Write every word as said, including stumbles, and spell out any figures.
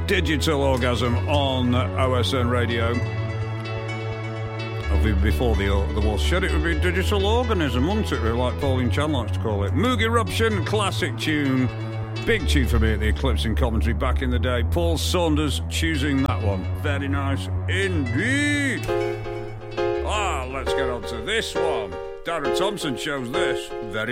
Digital Orgasm on O S N Radio. Before the the war shed, it would be Digital Organism, wouldn't it? Like Pauline Chan likes to call it. Moog Eruption, classic tune. Big tune for me at the Eclipsing commentary back in the day. Paul Saunders choosing that one. Very nice indeed. Ah, let's get on to this one. Darren Thompson chose this. Very